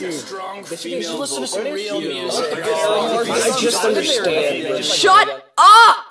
strong female listen to vocal. some real music. I just understand. Shut up!